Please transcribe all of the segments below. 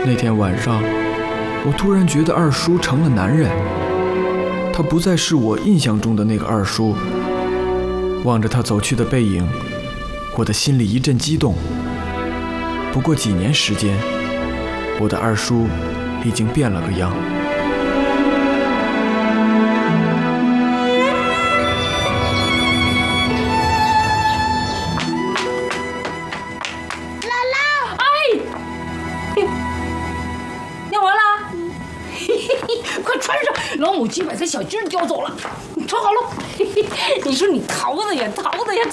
那天晚上，我突然觉得二叔成了男人，他不再是我印象中的那个二叔。望着他走去的背影，我的心里一阵激动。不过几年时间，我的二叔已经变了个样。 老母鸡把这小鸡儿叼走了，你穿好了。你说你逃的也走。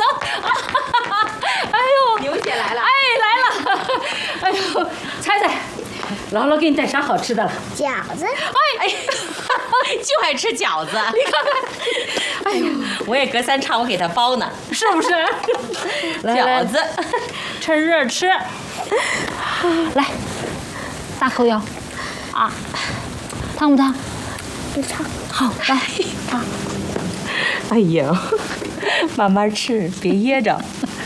哎呦， 牛姐来了。 哎，来了。哎呦，猜，姥姥给你带啥好吃的了？ 饺子。 哎，就爱吃饺子。 你看看。 哎呦，我也隔三差五给他包呢， 是不是？ 饺子， 趁热吃。来，大口咬。啊，烫不烫？ 不烫。 好，来啊！ 哎呦，慢慢吃，别噎着。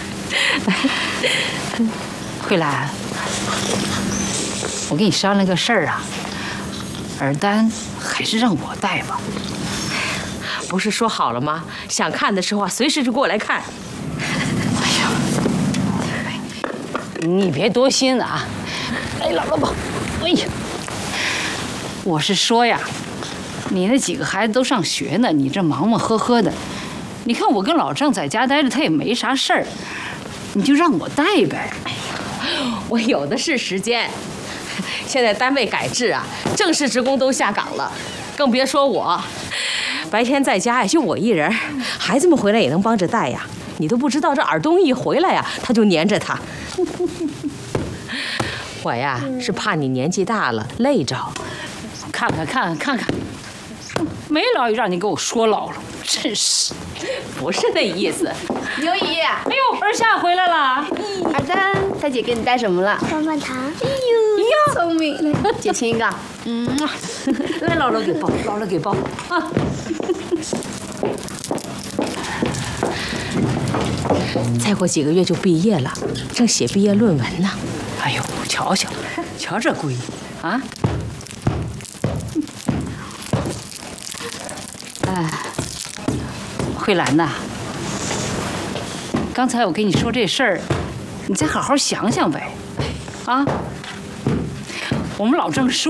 慧兰，我跟你商量个事儿啊，尔丹还是让我带吧。 不是说好了吗？想看的时候啊，随时就过来看。 哎呀，你别多心啊！来，姥姥抱。哎呀，我是说呀。你那几个孩子都上学呢，你这忙忙呵呵的。你看我跟老郑在家待着，他也没啥事儿，你就让我带呗。 哎呀，我有的是时间。现在单位改制啊，正式职工都下岗了，更别说我。白天在家呀，就我一人，孩子们回来也能帮着带呀。你都不知道，这尔东一回来呀，他就黏着他。我呀，是怕你年纪大了累着。 看看。没老让你给我说老了，真是， 不是那意思。 牛姨， 哎呦，二夏回来了。 尔丹，大姐给你带什么了？ 棒棒糖。 哎呦，聪明，姐亲一个。 来，姥姥给抱啊。 再过几个月就毕业了，正写毕业论文呢。 哎呦，瞧这闺女啊！哎，慧兰呐，刚才我跟你说这事儿，你再好好想想呗，啊！我们老郑说。